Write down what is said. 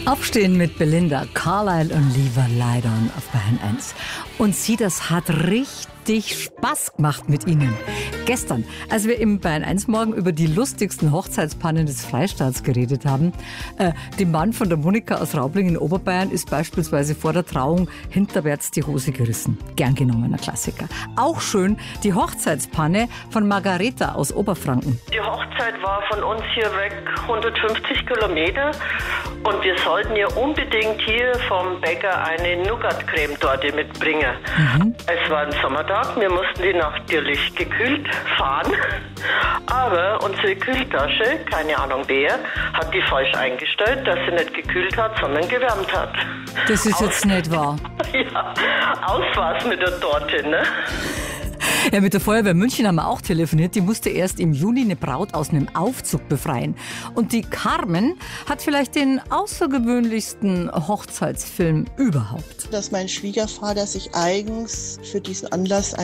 Aufstehen mit Belinda Carlisle und Lever Lydon auf Bayern 1. Und das hat richtig Spaß gemacht mit Ihnen. Gestern, als wir im Bayern 1 Morgen über die lustigsten Hochzeitspannen des Freistaats geredet haben, dem Mann von der Monika aus Raubling in Oberbayern ist beispielsweise vor der Trauung hinterwärts die Hose gerissen. Gern genommener Klassiker. Auch schön die Hochzeitspanne von Margareta aus Oberfranken. Die Hochzeit war von uns hier weg 150 Kilometer und wir sollten ja unbedingt hier vom Bäcker eine Nougat-Creme-Torte mitbringen. Es war ein Sommertag, wir mussten die natürlich gekühlt fahren, aber unsere Kühltasche, keine Ahnung wer, hat die falsch eingestellt, dass sie nicht gekühlt hat, sondern gewärmt hat. Das ist jetzt nicht wahr. Ja, aus war's mit der Torte, ne? Ja, mit der Feuerwehr München haben wir auch telefoniert. Die musste erst im Juni eine Braut aus einem Aufzug befreien. Und die Carmen hat vielleicht den außergewöhnlichsten Hochzeitsfilm überhaupt. Dass mein Schwiegervater sich eigens für diesen Anlass